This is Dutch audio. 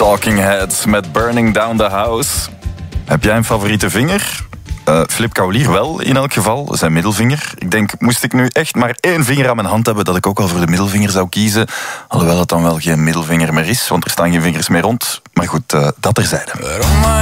Talking Heads met Burning Down the House. Heb jij een favoriete vinger? Flip Kaulier wel, in elk geval. Zijn middelvinger. Ik denk, moest ik nu echt maar 1 vinger aan mijn hand hebben, dat ik ook wel voor de middelvinger zou kiezen. Alhoewel het dan wel geen middelvinger meer is, want er staan geen vingers meer rond. Maar goed, dat terzijde.